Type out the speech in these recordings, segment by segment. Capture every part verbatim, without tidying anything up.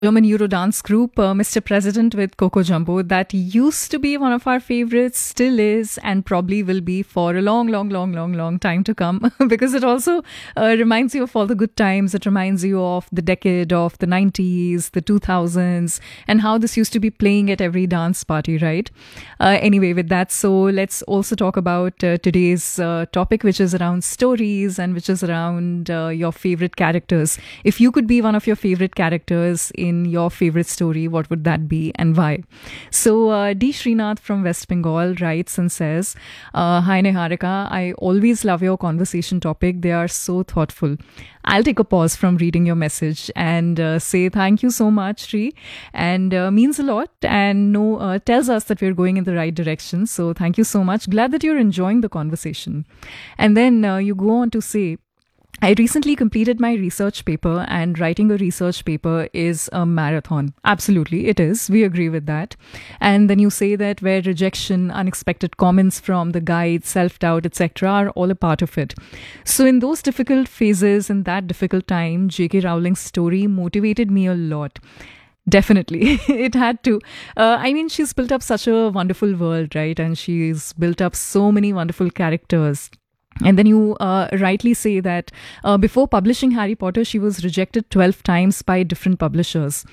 German Eurodance group, uh, Mister President with Coco Jumbo, that used to be one of our favorites, still is, and probably will be for a long, long, long, long, long time to come because it also uh, reminds you of all the good times. It reminds you of the decade of the nineties, the two thousands, and how this used to be playing at every dance party, right? Uh, anyway, with that, so let's also talk about uh, today's uh, topic, which is around stories and which is around uh, your favorite characters. If you could be one of your favorite characters in in your favorite story, what would that be and why? So uh, D. Srinath from West Bengal writes and says, uh, Hi Niharika, I always love your conversation topic. They are so thoughtful. I'll take a pause from reading your message and uh, say thank you so much, Sri, and uh, means a lot and no uh, tells us that we're going in the right direction. So thank you so much. Glad that you're enjoying the conversation. And then uh, you go on to say, I recently completed my research paper, and writing a research paper is a marathon. Absolutely, it is. We agree with that. And then you say that where rejection, unexpected comments from the guide, self-doubt, et cetera are all a part of it. So in those difficult phases, in that difficult time, J K. Rowling's story motivated me a lot. Definitely. It had to. Uh, I mean, she's built up such a wonderful world, right? And she's built up so many wonderful characters. And then you uh, rightly say that uh, before publishing Harry Potter, she was rejected twelve times by different publishers.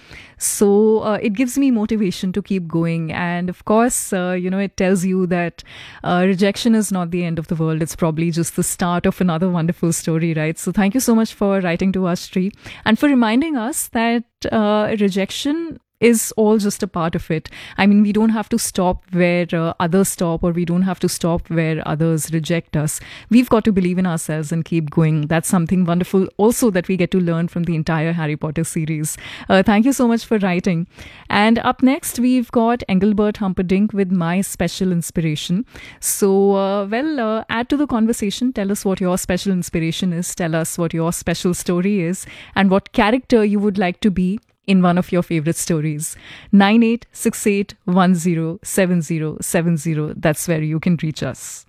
So uh, it gives me motivation to keep going. And of course, uh, you know, it tells you that uh, rejection is not the end of the world. It's probably just the start of another wonderful story, right? So thank you so much for writing to us, Sri, and for reminding us that uh, rejection is all just a part of it. I mean, we don't have to stop where uh, others stop, or we don't have to stop where others reject us. We've got to believe in ourselves and keep going. That's something wonderful also that we get to learn from the entire Harry Potter series. Uh, thank you so much for writing. And up next, we've got Engelbert Humperdinck with My Special Inspiration. So, uh, well, uh, add to the conversation. Tell us what your special inspiration is. Tell us what your special story is and what character you would like to be in one of your favorite stories. nine eight six eight one zero seven zero seven zero. That's where you can reach us.